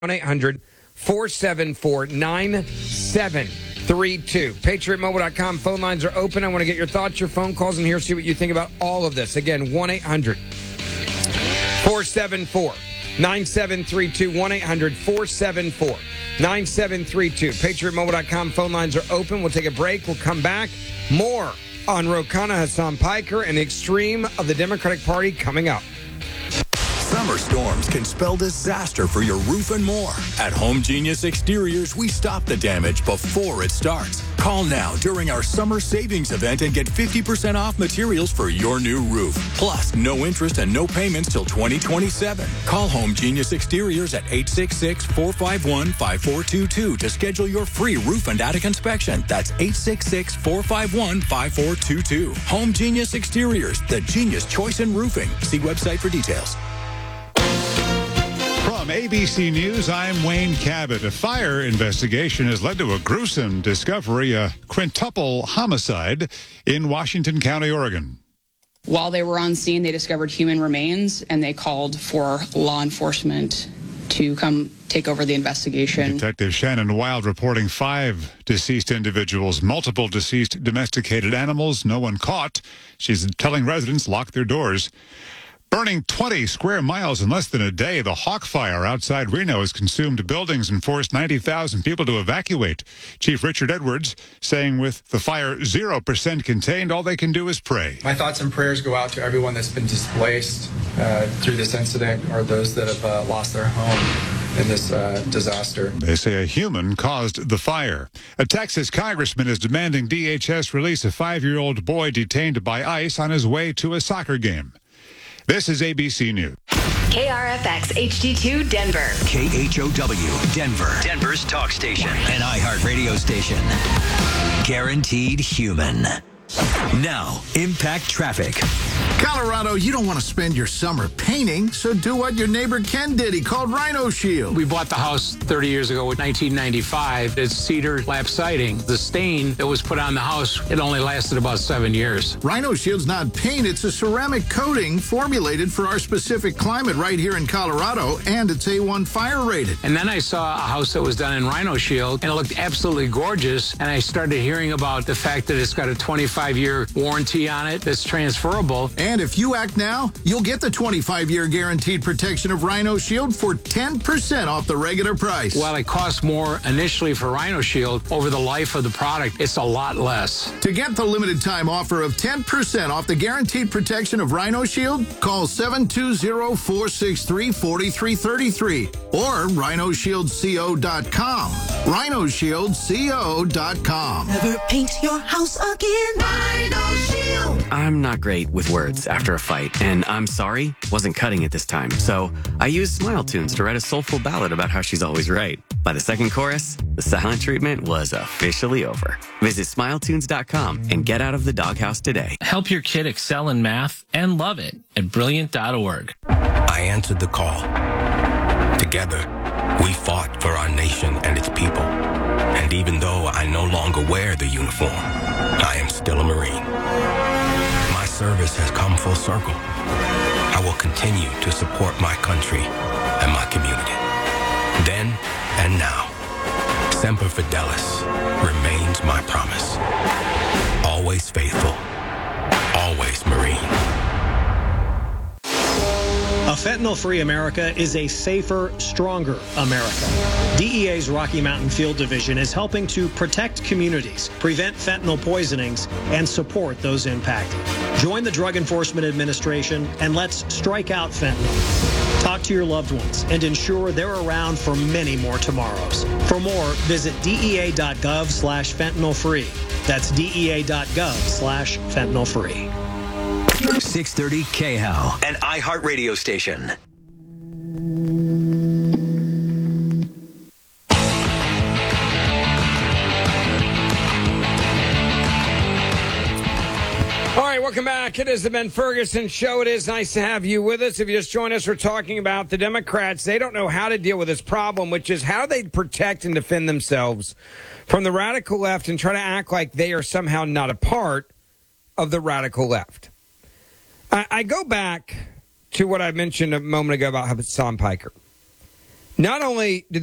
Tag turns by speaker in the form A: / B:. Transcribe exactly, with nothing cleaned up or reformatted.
A: one eight hundred four seven four nine seven three two. Patriot Mobile dot com phone lines are open. I want to get your thoughts, your phone calls, and hear see what you think about all of this. Again, one eight hundred four seven four nine seven three two. one eight hundred four seven four nine seven three two. Patriot Mobile dot com phone lines are open. We'll take a break. We'll come back. More on Ro Khanna, Hassan Piker, and the extreme of the Democratic Party coming up.
B: Summer storms can spell disaster for your roof and more. At Home Genius Exteriors, we stop the damage before it starts. Call now during our summer savings event and get fifty percent off materials for your new roof. Plus, no interest and no payments till twenty twenty-seven. Call Home Genius Exteriors at eight six six, four five one, five four two two to schedule your free roof and attic inspection. That's eight six six, four five one, five four two two. Home Genius Exteriors, the genius choice in roofing. See website for details.
C: From A B C News, I'm Wayne Cabot. A fire investigation has led to a gruesome discovery, a quintuple homicide in Washington County, Oregon.
D: While they were on scene, they discovered human remains, and they called for law enforcement to come take over the investigation.
C: Detective Shannon Wild reporting five deceased individuals, multiple deceased domesticated animals, no one caught. She's telling residents lock their doors. Burning twenty square miles in less than a day, the Hawk Fire outside Reno has consumed buildings and forced ninety thousand people to evacuate. Chief Richard Edwards saying with the fire zero percent contained, all they can do is pray.
E: My thoughts and prayers go out to everyone that's been displaced uh, through this incident or those that have uh, lost their home in this uh, disaster.
C: They say a human caused the fire. A Texas congressman is demanding D H S release a five-year-old boy detained by ICE on his way to a soccer game. This is A B C News.
F: K R F X H D two Denver.
G: K H O W Denver. Denver's talk station. An iHeart radio station. Guaranteed human. Now, Impact Traffic.
H: Colorado, you don't want to spend your summer painting, so do what your neighbor Ken did. He called Rhino Shield.
I: We bought the house thirty years ago in nineteen ninety-five. It's cedar lap siding. The stain that was put on the house, it only lasted about seven years.
H: Rhino Shield's not paint. It's a ceramic coating formulated for our specific climate right here in Colorado, and it's A one fire rated.
I: And then I saw a house that was done in Rhino Shield, and it looked absolutely gorgeous, and I started hearing about the fact that it's got a twenty-five year warranty on it that's transferable.
H: And if you act now, you'll get the twenty-five year guaranteed protection of Rhino Shield for ten percent off the regular price.
I: While it costs more initially for Rhino Shield, over the life of the product, it's a lot less.
H: To get the limited time offer of ten percent off the guaranteed protection of Rhino Shield, call seven two zero, four six three, four three three three or rhino shield co dot com. rhino shield co dot com.
J: Never paint your house again. Rhino Shield.
K: I'm not great with words after a fight, and I'm sorry wasn't cutting it this time. So I used Smile Tunes to write a soulful ballad about how she's always right. By the second chorus, the silent treatment was officially over. Visit smile tunes dot com and get out of the doghouse today.
L: Help your kid excel in math and love it at brilliant dot org.
M: I answered the call. Together, we fought for our nation and its people. And even though I no longer wear the uniform, I am still a Marine. My service has come full circle. I will continue to support my country and my community. Then and now, Semper Fidelis remains my promise. Always faithful, always Marine.
N: A fentanyl-free America is a safer, stronger America. D E A's Rocky Mountain Field Division is helping to protect communities, prevent fentanyl poisonings, and support those impacted. Join the Drug Enforcement Administration and let's strike out fentanyl. Talk to your loved ones and ensure they're around for many more tomorrows. For more, visit dea.gov slash fentanyl free. That's dea.gov slash fentanyl free.
G: six thirty K H O L, an iHeart radio station.
A: All right, welcome back. It is the Ben Ferguson Show. It is nice to have you with us. If you just joined us, we're talking about the Democrats. They don't know how to deal with this problem, which is how they protect and defend themselves from the radical left and try to act like they are somehow not a part of the radical left. I, I go back to what I mentioned a moment ago about Hassan Piker. Not only did